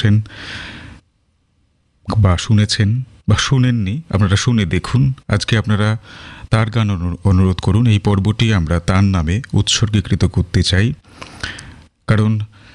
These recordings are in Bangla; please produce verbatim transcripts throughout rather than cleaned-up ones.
করছেন বা শুনেছেন বা শুনেননি, আপনারা শুনে দেখুন। আজকে আপনারা তার গান অনুরোধ করুন। এই পর্বটি আমরা তার নামে উৎসর্গীকৃত করতে চাই, কারণ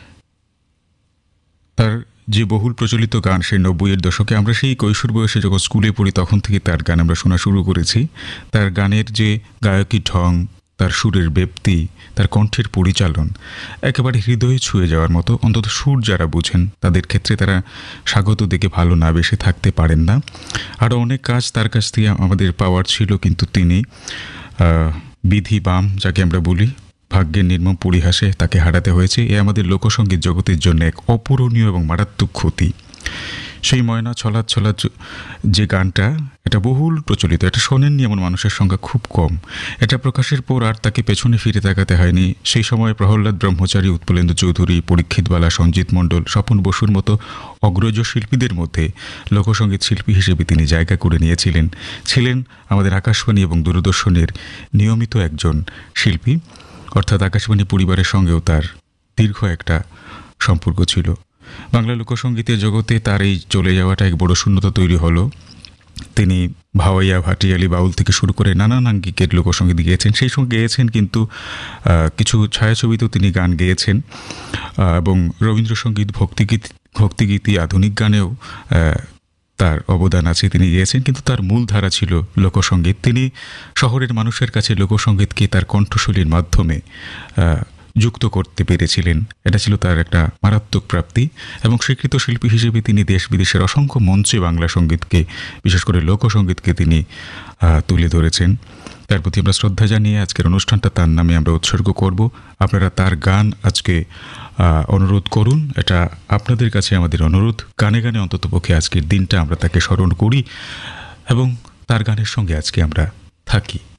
তার যে বহুল প্রচলিত গান সেই নব্বইয়ের দশকে, আমরা সেই কৈশোর বয়সে যখন স্কুলে পড়ি তখন থেকে তার গান আমরা শোনা শুরু করেছি। তার গানের যে গায়কী ঢং, তার সুরের ব্যাপ্তি, তার কণ্ঠের পরিচালন একেবারে হৃদয়ে ছুঁয়ে যাওয়ার মতো। অন্তত সুর যারা বুঝেন তাদের ক্ষেত্রে তারা স্বাগত দেখে ভালো না বেশে থাকতে পারেন না। আরও অনেক কাজ তার কাছ থেকে আমাদের পাওয়ার ছিল, কিন্তু তিনি বিধি বাম যাকে আমরা বলি, ভাগ্যের নির্মম পরিহাসে তাকে হারাতে হয়েছে। এ আমাদের লোকসঙ্গীত জগতের জন্য এক অপূরণীয় এবং মারাত্মক ক্ষতি। সেই ময়না ছলাৎ ছলাৎ যে গানটা, এটা বহুল প্রচলিত, এটা শোনেননি এমন মানুষের সংখ্যা খুব কম। এটা প্রকাশের পর আর তাকে পেছনে ফিরে তাকাতে হয়নি। সেই সময় প্রহ্লাদ ব্রহ্মচারী, উৎপলেন্দু চৌধুরী, পরীক্ষিতবালা, সঞ্জিত মণ্ডল, স্বপন বসুর মতো অগ্রজ শিল্পীদের মধ্যে লোকসঙ্গীত শিল্পী হিসেবে তিনি জায়গা করে নিয়েছিলেন। ছিলেন আমাদের আকাশবাণী এবং দূরদর্শনের নিয়মিত একজন শিল্পী, অর্থাৎ আকাশবাণী পরিবারের সঙ্গেও তার দীর্ঘ একটা সম্পর্ক ছিল। বাংলা লোকসঙ্গীতের জগতে তার এই চলে যাওয়াটা এক বড় শূন্যতা তৈরি হলো। তিনি ভাওয়াইয়া, ভাটিয়ালি, বাউল থেকে শুরু করে নানান আঙ্গিকের লোকসঙ্গীত গেয়েছেন। সেই সঙ্গে গেয়েছেন কিন্তু কিছু ছায়াছবিতেও তিনি গান গেয়েছেন, এবং রবীন্দ্রসঙ্গীত, ভক্তিগীত ভক্তিগীতি আধুনিক গানেও তার অবদান আছে, তিনি গেয়েছেন। কিন্তু তার মূল ধারা ছিল লোকসঙ্গীত। তিনি শহরের মানুষের কাছে লোকসঙ্গীতকে তার কণ্ঠশৈলীর মাধ্যমে যুক্ত করতে পেরেছিলেন। এটা ছিল তার একটা মারাত্মক প্রাপ্তি, এবং স্বীকৃত শিল্পী হিসেবে তিনি দেশ বিদেশের অসংখ্য মঞ্চে বাংলা সঙ্গীতকে, বিশেষ করে লোকসঙ্গীতকে তিনি তুলে ধরেছেন। তার প্রতি আমরা শ্রদ্ধা জানিয়ে আজকের অনুষ্ঠানটা তার নামে আমরা উৎসর্গ করব। আপনারা তার গান আজকে অনুরোধ করুন, এটা আপনাদের কাছে আমাদের অনুরোধ। গানে গানে অন্ততপক্ষে আজকের দিনটা আমরা তাকে স্মরণ করি এবং তার গানের সঙ্গে আজকে আমরা থাকি।